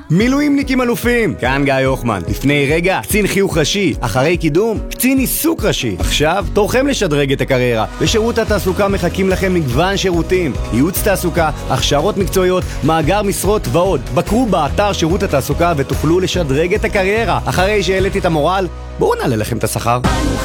מילואימניקים אלופים, כאן גיא הוחמן. לפני רגע, קצין חיוך ראשי, אחרי קידום, קצין עיסוק ראשי. עכשיו, תורכם לשדרג את הקריירה. בשירות התעסוקה מחכים לכם מגוון שירותים, ייעוץ תעסוקה, הכשרות מקצועיות, מאגר משרות ועוד. בקרו באתר שירות התעסוקה ותוכלו לשדרג את הקריירה. אחרי שהעליתי את המורל, בואו נעלה לכם את השכר.